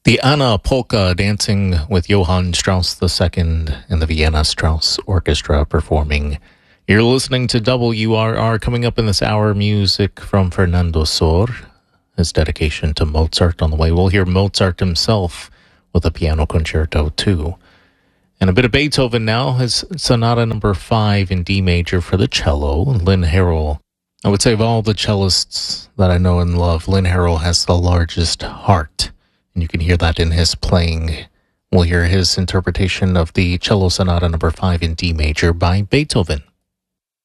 The Anna Polka dancing with Johann Strauss II and the Vienna Strauss Orchestra performing. You're listening to WRR. Coming up in this hour, music from Fernando Sor, his dedication to Mozart on the way. We'll hear Mozart himself with a piano concerto too. And a bit of Beethoven now, his Sonata number 5 in D major for the cello, Lynn Harrell. I would say of all the cellists that I know and love, Lynn Harrell has the largest heart. And you can hear that in his playing. We'll hear his interpretation of the Cello Sonata number 5 in D major by Beethoven.